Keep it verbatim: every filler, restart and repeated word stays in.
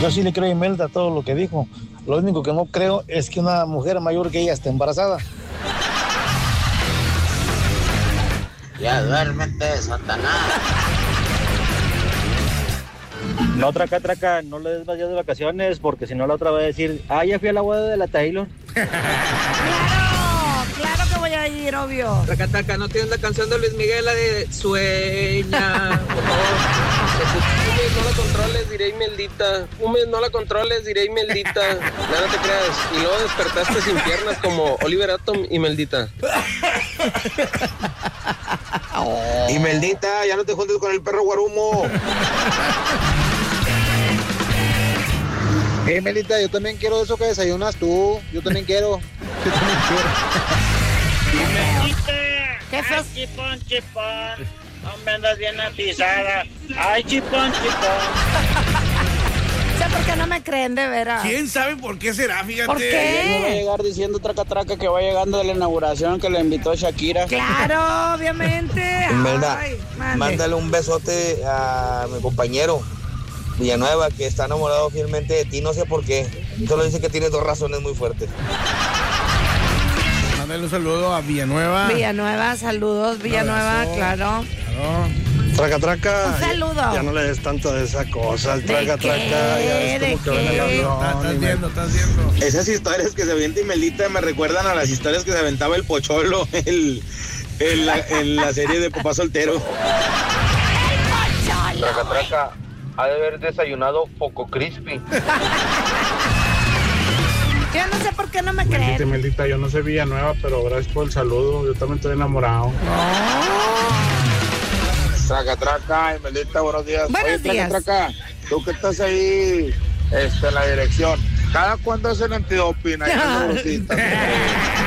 Yo sí le creo a Imelda todo lo que dijo. Lo único que no creo es que una mujer mayor que ella esté embarazada. Ya duérmete, Satanás. La otra acá, traca, no le des más días de vacaciones, porque si no la otra va a decir, ah, ya fui a la boda de la Taylor. Claro, claro que voy a ir, obvio. Traca, traca, ¿no tienes la canción de Luis Miguel, la de Sueña? Por favor. Un mes no la controles, diré Imeldita. Un mes no la controles, diré Imeldita. No, no te creas. Y luego despertaste sin piernas como Oliver Atom, Imeldita. Oh. Imeldita, ya no te juntes con el perro Guarumo. Eh, Melita, yo también quiero eso que desayunas tú. Yo también quiero. Yo también quiero. ¿Qué fue? Ay, chipón, chipón. No me andas bien atizada. Ay, chipón, chipón. sé por qué no me creen, de veras. ¿Quién sabe por qué será? Fíjate. ¿Por qué? No va a llegar diciendo traca traca que va llegando de la inauguración que le invitó Shakira. Claro, obviamente. Imelda, Ay, mande. mándale un besote a mi compañero Villanueva, que está enamorado fielmente de ti, no sé por qué. Solo dice que tiene dos razones muy fuertes. Mándale un saludo a Villanueva. Villanueva, saludos, Villanueva, abrazo. claro. Claro. Traca, traca. Un saludo. Ya no le des tanto de esa cosa. El traca, ¿De qué? traca. Ya es ¿De como que ven el qué? avión. Estás viendo, estás viendo. Esas historias que se avienta Imelita me recuerdan a las historias que se aventaba el Pocholo el, en, la, en la serie de Papá Soltero. Traca, traca. Ha de haber desayunado poco crispy. Yo no sé por qué no me Meldita, creen. Meldita, yo no sé Villanueva, pero gracias por el saludo. Yo también estoy enamorado. Traca, traca, Imelita, buenos días. Buenos Oye, traca, días. traca, tú que estás ahí este, en la dirección, ¿cada cuándo hacen antidoping ahí en la bolsita?